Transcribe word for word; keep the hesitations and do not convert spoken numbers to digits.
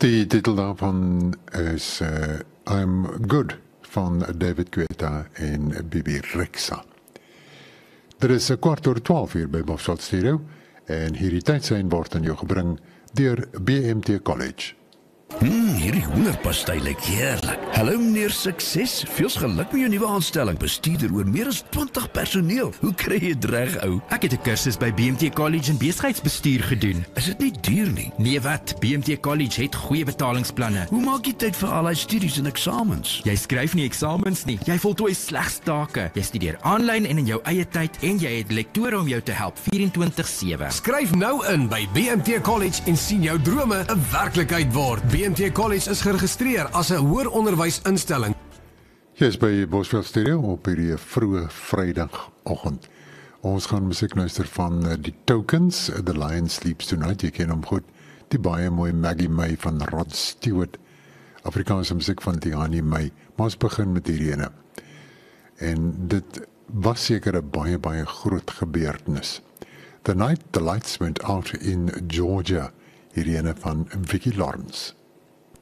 Die titel daarvan is uh, I'm Good van David Guetta en Bibi Rexha. Er is een kwart oor twaalf hier by Bosveld Stereo en hierdie tydsein word aan jou gebring deur B M T College. Hmm, hierdie hoenderpastei lyk heerlik. Hallo meneer Sukses, veels geluk met jou nuwe aanstelling. Bestuurder oor meer as twintig personeel. Hoe kry jy dit reg, ou? Ek het 'n kursus by B M T College in besigheidsbestuur gedoen. Is dit nie duur nie? Nee wat, B M T College het goeie betalingsplanne. Hoe maak jy tyd vir al die studies en eksamens? Jy skryf nie eksamens nie. Jy voltooi slegs take. Jy studeer aanlyn en in jou eie tyd en jy het lektore om jou te help vierentwintig sewe. Skryf nou in by B M T College en sien jou drome 'n werklikheid word. B M T College is geregistreer as 'n hoër onderwysinstelling. Jy is by Bosveld Stereo op hierdie vroeë Vrydagoggend. Ons gaan musiek luister van die Tokens, The Lion Sleeps Tonight. Jy ken hom goed. Die baie mooi Maggie May van Rod Stewart. Afrikaanse musiek van Tiani May. Maar ons begin met hierdie ene. En dit was seker 'n baie baie groot gebeurtenis. The night the lights went out in Georgia. Hierdie ene van Vicki Lawrence.